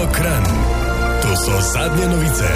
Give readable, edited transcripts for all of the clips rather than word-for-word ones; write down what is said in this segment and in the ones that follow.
Kranj. To so zadnje novice.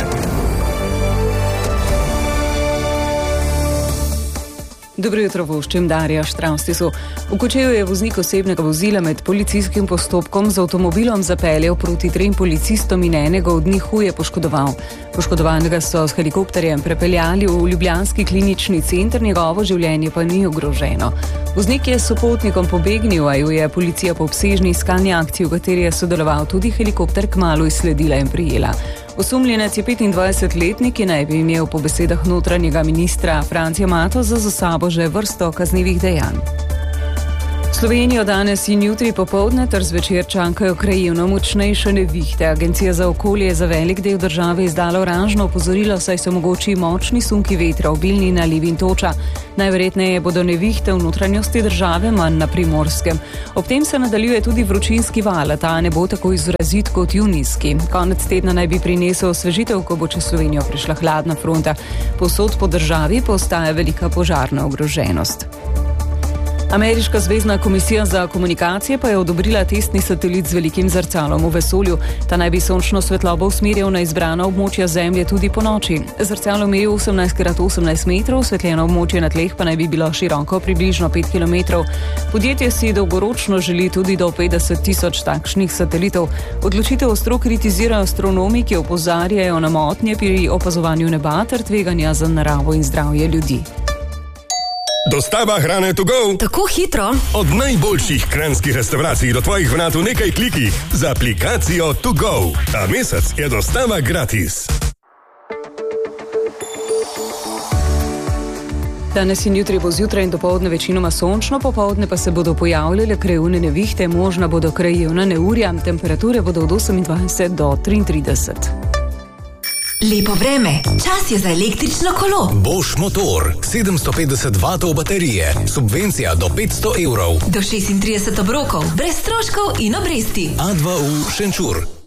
Dobro jutro, voščem Darja Štravstisu. V Kočevju je voznik osebnega vozila med policijskim postopkom z avtomobilom zapeljal proti 3 policistom in enega od njih huje poškodoval. Poškodovanega so s helikopterjem prepeljali v ljubljanski klinični center, njegovo življenje pa ni ogroženo. Voznik je s sopotnikom pobegnil, a ju je policija po obsežni iskalni akciji, v kateri je sodeloval tudi helikopter, kmalu izsledila in prijela. Osumljenec je 25-letnik, ki naj bi imel po besedah notranjega ministra Francija Matoza za sabo že vrsto kaznivih dejanj. Slovenijo danes in jutri popoldne ter zvečer čakajo krajevno močnejše nevihte. Agencija za okolje je za velik del države izdala oranžno opozorilo, saj so mogoči močni sunki vetra, obilni nalivi in toča. Najverjetneje bodo nevihte v notranjosti države, manj na Primorskem. Ob tem se nadaljuje tudi vročinski val, ta ne bo tako izrazit kot junijski. Konec tedna naj bi prinesel osvežitev, ko bo čez Slovenijo prišla hladna fronta. Povsod po državi pa ostaja velika požarna ogroženost. Ameriška zvezna komisija za komunikacije pa je odobrila testni satelit z velikim zrcalom v vesolju. Ta naj bi sončno svetlobo usmerjal na izbrana območja Zemlje tudi po noči. Zrcalo meji 18x18 metrov, osvetljeno območje na tleh pa naj bi bilo široko približno 5 km. Podjetje si dolgoročno želi tudi do 50.000 takšnih satelitov. Odločitev ostro kritizirajo astronomi, ki opozarjajo na motnje pri opazovanju neba ter tveganja za naravo in zdravje ljudi. Dostava hrane to go. Tako hitro. Od najboljših kranjskih restavracij do tvojih vrat v nekaj klikih z aplikacijo To Go. Ta mesec je dostava gratis. Danes in jutri bo zjutraj in dopoldne večinoma sončno, popoldne pa se bodo pojavljale krajevne nevihte, možna bodo krajevna neurja, temperature bodo od 28 do 33. Lepo vreme, čas je za električno kolo. Bosch motor, 750 W baterije, subvencija do 500 €. Do 36 obrokov, brez stroškov in obresti. A2U Šenčur.